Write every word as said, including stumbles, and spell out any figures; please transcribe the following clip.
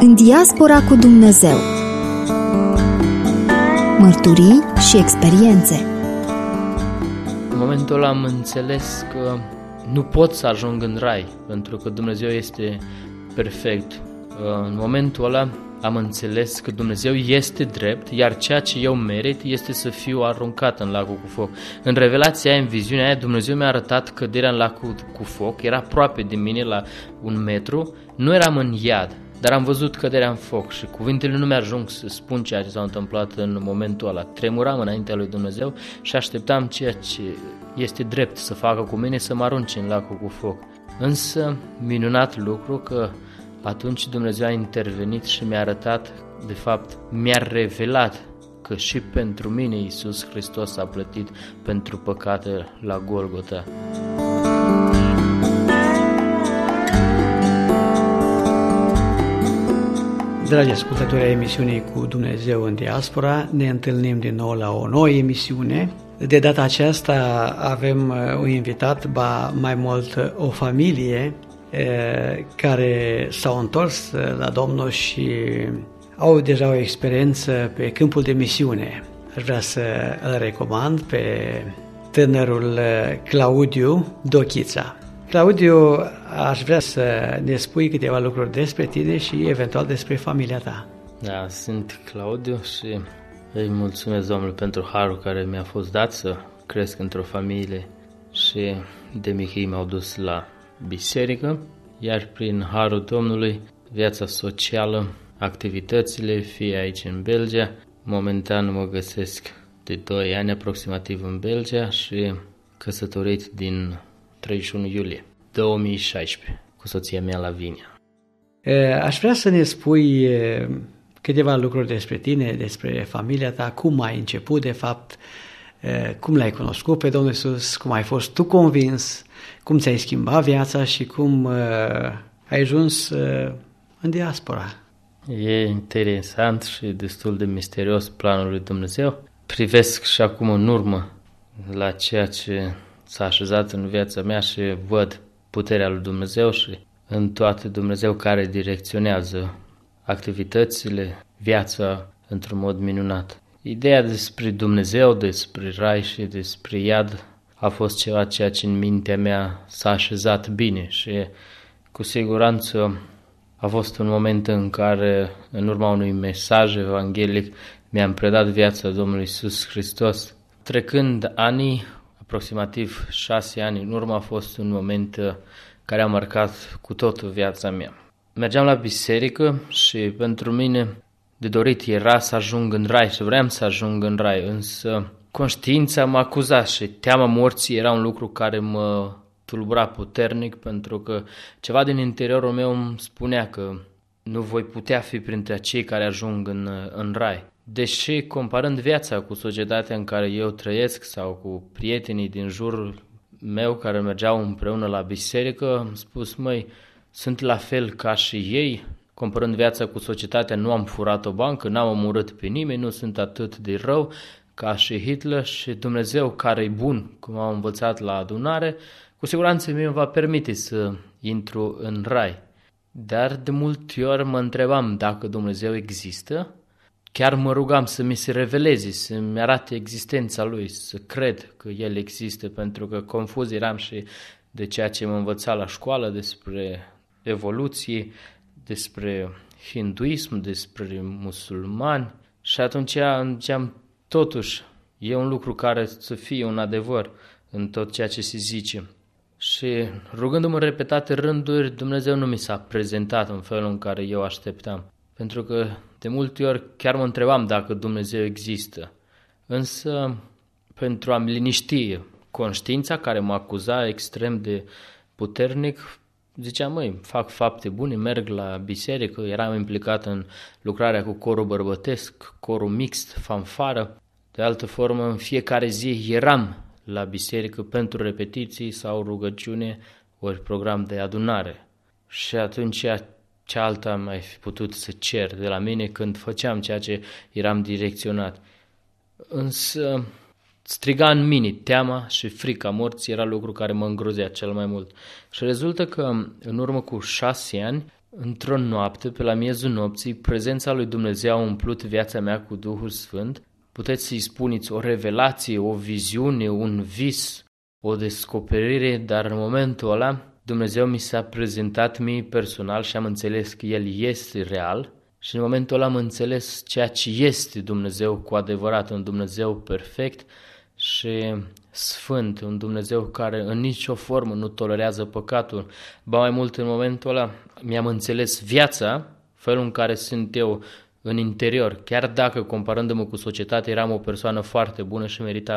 În diaspora cu Dumnezeu. Mărturii și experiențe. În momentul ăla am înțeles că nu pot să ajung în rai, pentru că Dumnezeu este perfect. În momentul ăla am înțeles că Dumnezeu este drept, iar ceea ce eu merit este să fiu aruncat în lacul cu foc. În revelația aia, în viziunea aia, Dumnezeu mi-a arătat căderea în lacul cu foc, era aproape de mine la un metru, nu eram în iad, dar am văzut căderea în foc și cuvintele nu mi-ajung să spun ceea ce s-a întâmplat în momentul ăla. Tremuram înaintea lui Dumnezeu și așteptam ceea ce este drept să facă cu mine, să mă arunce în lacul cu foc. Însă, minunat lucru că atunci Dumnezeu a intervenit și mi-a arătat, de fapt, mi-a revelat că și pentru mine Iisus Hristos a plătit pentru păcate la Golgota. Dragi ascultători ai emisiunii Cu Dumnezeu în Diaspora, ne întâlnim din nou la o nouă emisiune. De data aceasta avem un invitat, ba mai mult o familie care s-au întors la Domnul și au deja o experiență pe câmpul de misiune. Aș vrea să îl recomand pe tânărul Claudiu Dochița. Claudiu, aș vrea să ne spui câteva lucruri despre tine și eventual despre familia ta. Da, sunt Claudiu și îi mulțumesc Domnului pentru harul care mi-a fost dat să cresc într-o familie și de mic ei m-au dus la biserică, iar prin harul Domnului viața socială, activitățile, fie aici în Belgia. Momentan mă găsesc de doi ani aproximativ în Belgia și căsătorit din treizeci și unu iulie două mii șaisprezece cu soția mea Lavinia. Aș vrea să ne spui câteva lucruri despre tine, despre familia ta, cum ai început de fapt, cum l-ai cunoscut pe Domnul Iisus, cum ai fost tu convins, cum ți-ai schimbat viața și cum ai ajuns în diaspora. E interesant și destul de misterios planul lui Dumnezeu. Privesc și acum în urmă la ceea ce s-a așezat în viața mea și văd puterea lui Dumnezeu și în toate Dumnezeu care direcționează activitățile, viața într-un mod minunat. Ideea despre Dumnezeu, despre rai și despre iad a fost ceva ceea ce în mintea mea s-a așezat bine și cu siguranță a fost un moment în care, în urma unui mesaj evanghelic, mi-am predat viața Domnului Iisus Hristos. Trecând anii, aproximativ șase ani în urmă, a fost un moment care a marcat cu totul viața mea. Mergeam la biserică și pentru mine de dorit era să ajung în rai și vreau să ajung în rai, însă conștiința mă acuza și teama morții era un lucru care mă tulbura puternic, pentru că ceva din interiorul meu îmi spunea că nu voi putea fi printre cei care ajung în, în rai. Deși, comparând viața cu societatea în care eu trăiesc sau cu prietenii din jurul meu care mergeau împreună la biserică, am spus, măi, sunt la fel ca și ei. Comparând viața cu societatea, nu am furat o bancă, n-am omorât pe nimeni, nu sunt atât de rău ca și Hitler și Dumnezeu care e bun, cum am învățat la adunare, cu siguranță mi va permite să intru în rai. Dar de multe ori mă întrebam dacă Dumnezeu există. Chiar mă rugam să mi se reveleze, să-mi arate existența Lui, să cred că El există, pentru că confuz eram și de ceea ce mă învăța la școală despre evoluție, despre hinduism, despre musulmani și atunci ziceam, totuși, e un lucru care să fie un adevăr în tot ceea ce se zice. Și rugându-mă în repetate rânduri, Dumnezeu nu mi s-a prezentat în felul în care eu așteptam. Pentru că de multe ori chiar mă întrebam dacă Dumnezeu există. Însă, pentru a-mi liniști conștiința care mă acuza extrem de puternic, ziceam, măi, fac fapte bune, merg la biserică, eram implicat în lucrarea cu corul bărbătesc, corul mixt, fanfară. De altă formă, în fiecare zi eram la biserică pentru repetiții sau rugăciune, ori program de adunare. Și atunci ce altă am mai fi putut să cer de la mine când făceam ceea ce eram direcționat. Însă striga în mine teama și frica morții era lucru care mă îngrozea cel mai mult. Și rezultă că în urmă cu șase ani într-o noapte, pe la miezul nopții, prezența lui Dumnezeu a umplut viața mea cu Duhul Sfânt. Puteți să-i spuneți o revelație, o viziune, un vis, o descoperire, dar în momentul ăla Dumnezeu mi s-a prezentat mie personal și am înțeles că El este real și în momentul ăla am înțeles ceea ce este Dumnezeu cu adevărat, un Dumnezeu perfect și sfânt, un Dumnezeu care în nicio formă nu tolerează păcatul. Ba mai mult, în momentul ăla mi-am înțeles viața, felul în care sunt eu în interior, chiar dacă comparându-mă cu societatea eram o persoană foarte bună și meritam